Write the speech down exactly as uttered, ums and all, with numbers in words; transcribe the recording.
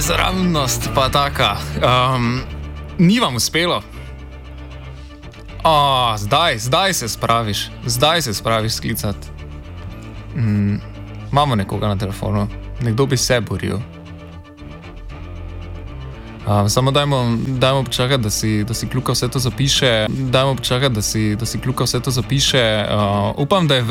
nesramnost pa taka. Um, ni vam uspelo? O, zdaj, zdaj se spraviš, zdaj se spraviš sklicati. Mm, imamo nekoga na telefonu, nekdo bi se boril. Um, samo dajmo, dajmo počakati, da si, da si Kljuka vse to zapiše. Dajmo počakati, da si, da si Kljuka vse to zapiše. Uh, upam, da je